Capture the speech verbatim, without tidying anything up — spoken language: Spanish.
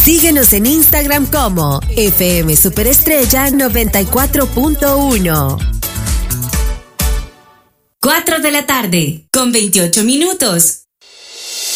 Síguenos en Instagram como F M Superestrella noventa y cuatro punto uno. cuatro de la tarde, con veintiocho minutos.